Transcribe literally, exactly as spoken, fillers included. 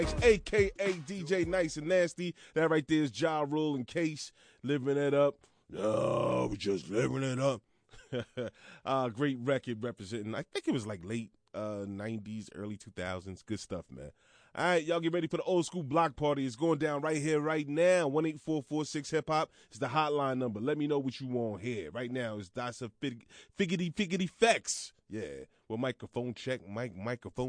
A K A D J Nice and Nasty. That right there is Ja Rule and Case living it up. Oh, we're just living it up. uh, great record representing, I think it was like late uh, nineties, early two thousands. Good stuff, man. All right, y'all get ready for the old school block party. It's going down right here, right now. one eight four four six hip hop is the hotline number. Let me know what you want here. Right now, it's Dasa Fig- Figgity Figgity Fex. Yeah, well, microphone check, mic, microphone.